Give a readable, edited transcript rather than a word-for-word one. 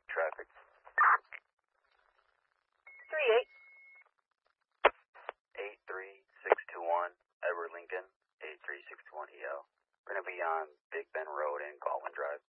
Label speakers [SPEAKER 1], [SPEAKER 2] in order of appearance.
[SPEAKER 1] traffic.
[SPEAKER 2] 38.
[SPEAKER 1] 83621, Edward Lincoln, 83621 EL. We're going to be on Big Bend Road and Galwin Drive.